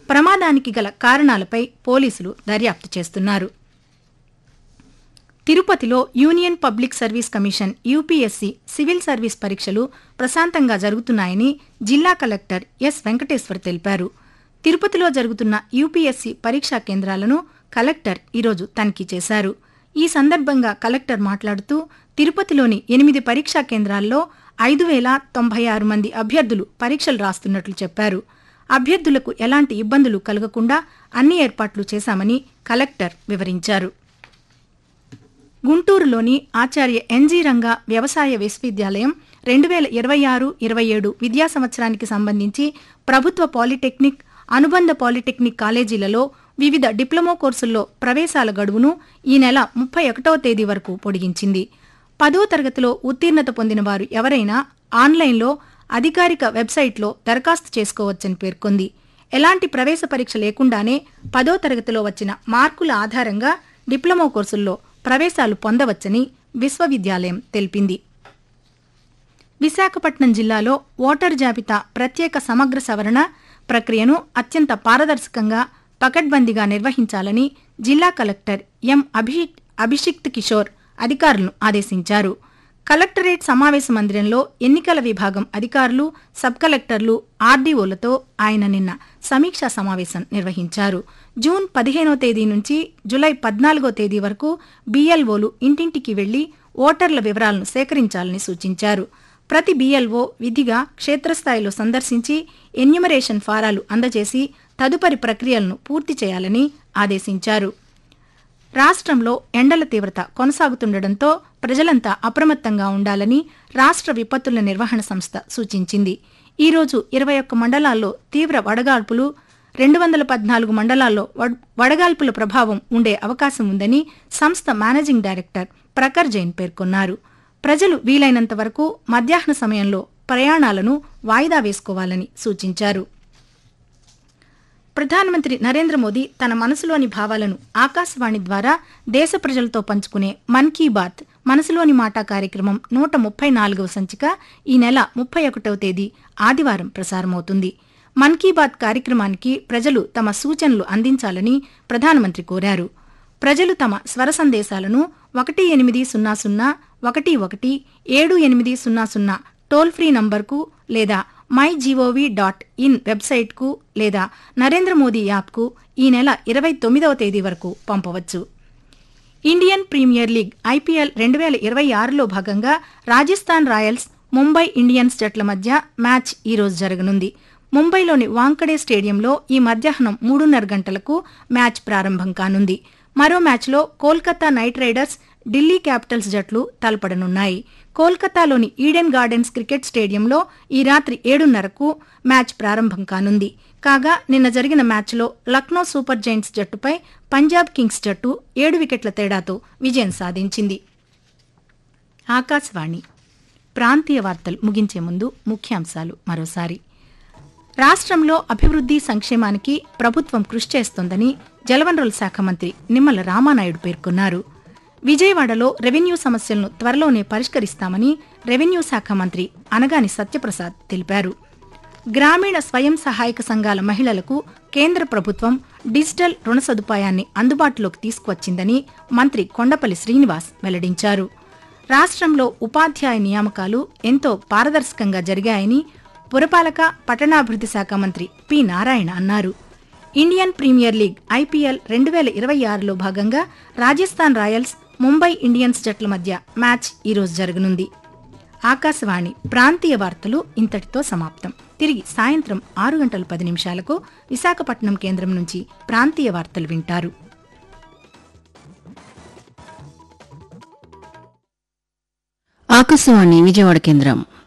ప్రమాదానికి గల కారణాలపై పోలీసులు దర్యాప్తు చేస్తున్నారు. తిరుపతిలో union public service commission UPSC civil service పరీక్షలు ప్రశాంతంగా జరుగుతున్నాయని జిల్లా కలెక్టర్ ఎస్ వెంకటేశ్వర్ తెలిపారు. తిరుపతిలో జరుగుతున్న యూపీఎస్సీ పరీక్షా కేంద్రాలను కలెక్టర్ ఈరోజు తనిఖీ చేశారు. ఈ సందర్భంగా కలెక్టర్ మాట్లాడుతూ తిరుపతిలోని 8 పరీక్షా కేంద్రాల్లో 5,096 మంది అభ్యర్థులు పరీక్షలు రాస్తున్నట్లు చెప్పారు. అభ్యర్థులకు ఎలాంటి ఇబ్బందులు కలగకుండా అన్ని ఏర్పాట్లు చేశామని కలెక్టర్ వివరించారు. గుంటూరులోని ఆచార్య ఎన్జీ రంగా వ్యవసాయ విశ్వవిద్యాలయం 2026-27 విద్యా సంవత్సరానికి సంబంధించి ప్రభుత్వ పాలిటెక్నిక్, అనుబంధ పాలిటెక్నిక్ కాలేజీలలో వివిధ డిప్లొమా కోర్సుల్లో ప్రవేశాల గడువును ఈ నెల 31వ తేదీ వరకు పొడిగించింది. 10వ తరగతిలో ఉత్తీర్ణత పొందిన వారు ఎవరైనా ఆన్లైన్లో అధికారిక వెబ్సైట్లో దరఖాస్తు చేసుకోవచ్చని పేర్కొంది. ఎలాంటి ప్రవేశ పరీక్ష లేకుండానే 10వ తరగతిలో వచ్చిన మార్కుల ఆధారంగా డిప్లొమా కోర్సుల్లో ప్రవేశాలు పొందవచ్చని విశ్వవిద్యాలయం తెలిపింది. విశాఖపట్నం జిల్లాలో ఓటరు జాబితా ప్రత్యేక సమగ్ర సవరణ ప్రక్రియను అత్యంత పారదర్శకంగా, పకడ్బందీగా నిర్వహించాలని జిల్లా కలెక్టర్ ఎం అభిషిక్త్ కిషోర్ అధికారులను ఆదేశించారు. కలెక్టరేట్ సమావేశ మందిరంలో ఎన్నికల విభాగం అధికారులు, సబ్ కలెక్టర్లు, ఆర్డీఓలతో ఆయన నిన్న సమీక్షా సమావేశం నిర్వహించారు. జూన్ 15వ తేదీ నుంచి జులై 14వ తేదీ వరకు బీఎల్ఓలు ఇంటింటికి వెళ్లి ఓటర్ల వివరాలను సేకరించాలని సూచించారు. ప్రతి బీఎల్ఓ విధిగా క్షేత్రస్థాయిలో సందర్శించి ఎన్యూమరేషన్ ఫారాలు అందజేసి తదుపరి ప్రక్రియలను పూర్తి చేయాలని ఆదేశించారు. రాష్ట్రంలో ఎండల తీవ్రత కొనసాగుతుండటంతో ప్రజలంతా అప్రమత్తంగా ఉండాలని రాష్ట్ర విపత్తుల నిర్వహణ సంస్థ సూచించింది. ఈరోజు 21 మండలాల్లో తీవ్ర వడగాల్పులు, 214 మండలాల్లో వడగాల్పుల ప్రభావం ఉండే అవకాశం ఉందని సంస్థ మేనేజింగ్ డైరెక్టర్ ప్రఖర్ జైన్ పేర్కొన్నారు. ప్రజలు వీలైనంత వరకు మధ్యాహ్న సమయంలో ప్రయాణాలను వాయిదా వేసుకోవాలని సూచించారు. ప్రధానమంత్రి నరేంద్ర మోదీ తన మనసులోని భావాలను ఆకాశవాణి ద్వారా దేశ ప్రజలతో పంచుకునే మన్ కీ బాత్ మనసులోని మాట కార్యక్రమం 134వ సంచిక ఈ నెల 31వ తేదీ ఆదివారం ప్రసారమవుతుంది. మన్ కీ బాత్ కార్యక్రమానికి ప్రజలు తమ సూచనలు అందించాలని ప్రధానమంత్రి కోరారు. ప్రజలు తమ స్వర సందేశాలను 1800117800 టోల్ ఫ్రీ నంబర్కు లేదా mygov.in వెబ్సైట్కు లేదా నరేంద్ర మోదీ యాప్కు ఈ నెల 29వ తేదీ వరకు పంపవచ్చు. ఇండియన్ ప్రీమియర్ లీగ్ ఐపీఎల్ 2026లో భాగంగా రాజస్థాన్ రాయల్స్, ముంబై ఇండియన్స్ జట్ల మధ్య మ్యాచ్ ఈరోజు జరగనుంది. ముంబైలోని వాంకడే స్టేడియంలో ఈ మధ్యాహ్నం 3:30 గంటలకు మ్యాచ్ ప్రారంభం కానుంది. మరో మ్యాచ్లో Kolkata night riders, Delhi Capitals జట్లు తలపడనున్నాయి. కోల్కతాలోని ఈడెన్ గార్డెన్స్ క్రికెట్ స్టేడియంలో ఈ రాత్రి 7:30కు మ్యాచ్ ప్రారంభం కానుంది. కాగా నిన్న జరిగిన మ్యాచ్లో Lucknow super Giants జట్టుపై Punjab Kings జట్టు 7 వికెట్ల తేడాతో విజయం సాధించింది. ఆకాశవాణి ప్రాంతీయ వార్తలు ముగించే ముందు ముఖ్యాంశాలు మరోసారి. రాష్ట్రంలో అభివృద్ధి సంక్షేమానికి ప్రభుత్వం కృషి చేస్తోందని జలవనరుల శాఖ మంత్రి నిమ్మల రామానాయుడు పేర్కొన్నారు. విజయవాడలో రెవెన్యూ సమస్యలను త్వరలోనే పరిష్కరిస్తామని రెవెన్యూ శాఖ మంత్రి అనగాని సత్యప్రసాద్ తెలిపారు. గ్రామీణ స్వయం సహాయక సంఘాల మహిళలకు కేంద్ర ప్రభుత్వం డిజిటల్ రుణ సదుపాయాన్ని అందుబాటులోకి తీసుకువచ్చిందని మంత్రి కొండపల్లి శ్రీనివాస్ వెల్లడించారు. రాష్ట్రంలో ఉపాధ్యాయ నియామకాలు ఎంతో పారదర్శకంగా జరిగాయని పురపాలక పట్టణాభివృద్ధి శాఖ మంత్రి పి నారాయణ అన్నారు. ఇండియన్ ప్రీమియర్ లీగ్ ఐపీఎల్ 2026లో భాగంగా రాజస్థాన్ రాయల్స్, ముంబై ఇండియన్స్ జట్ల మధ్య మ్యాచ్ ఈరోజు జరగనుంది. ఆకాశవాణి ప్రాంతీయ వార్తలు ఇంతటితో సమాప్తం. తిరిగి సాయంత్రం 6:10 విశాఖపట్నం కేంద్రం నుంచి ప్రాంతీయ వార్తలు వింటారు. ఆకాశవాణి విజయవాడ కేంద్రం.